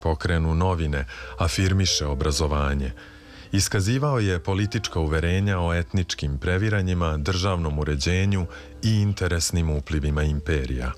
Pokrenu novine, afirmiše obrazovanje. Iskazivao je politička uverenja o etničkim previranjima, državnom uređenju i interesnim uplivima imperija.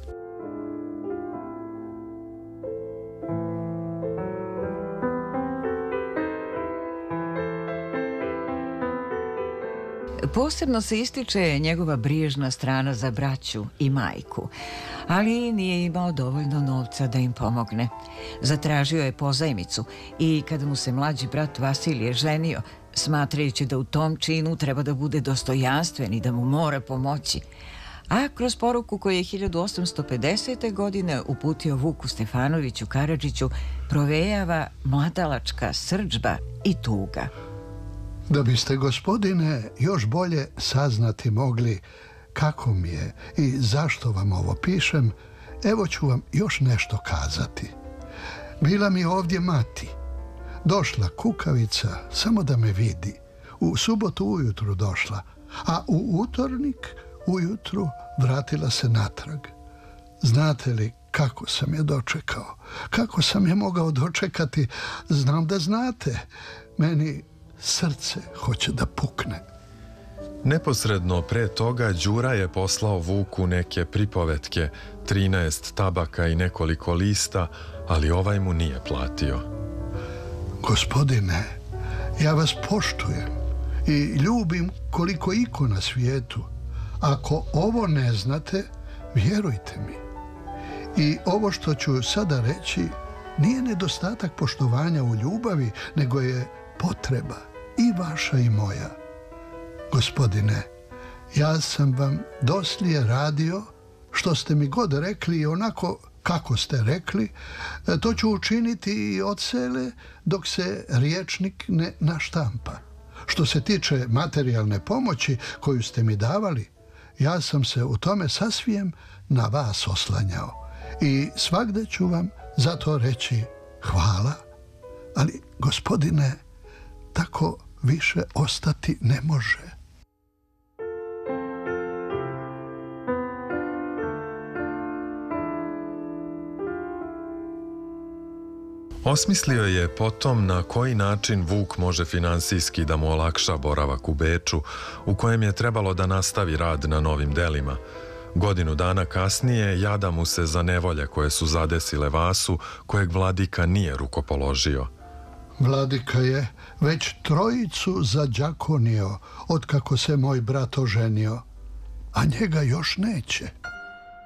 Posebno se ističe njegova brižna strana za braću i majku, ali nije imao dovoljno novca da im pomogne. Zatražio je pozajmicu i kada mu se mlađi brat Vasilije ženio, smatrajući da u tom činu treba da bude dostojanstven i da mu mora pomoći, a kroz poruku koju je 1850. godine uputio Vuku Stefanoviću Karadžiću provejava mladalačka srdžba i tuga. Da biste, gospodine, još bolje saznati mogli kako mi je i zašto vam ovo pišem, evo ću vam još nešto kazati. Bila mi ovdje mati. Došla kukavica samo da me vidi. U subotu ujutru došla, a u utornik ujutru vratila se natrag. Znate li kako sam je dočekao? Kako sam je mogao dočekati? Znam da znate. Meni srce hoće da pukne. Neposredno pre toga Đura je poslao Vuku neke pripovetke, 13 tabaka i nekoliko lista, ali ovaj mu nije platio. Gospodine, ja vas poštujem i ljubim koliko iko na svijetu. Ako ovo ne znate, vjerujte mi. I ovo što ću sada reći nije nedostatak poštovanja u ljubavi, nego je potreba i vaša i moja. Gospodine, ja sam vam doslije radio što ste mi god rekli i onako kako ste rekli, to ću učiniti i od sele dok se rječnik ne naštampa. Što se tiče materijalne pomoći koju ste mi davali, ja sam se u tome sasvijem na vas oslanjao i svagde ću vam za to reći hvala, ali gospodine, tako više ostati ne može. Osmislio je potom na koji način Vuk može finansijski da mu olakša boravak u Beču, u kojem je trebalo da nastavi rad na novim delima. Godinu dana kasnije jada mu se za nevolje koje su zadesile Vasu, kojeg vladika nije rukopoložio. Vladika je već trojicu zađakonio otkako se moj brat oženio, a njega još neće.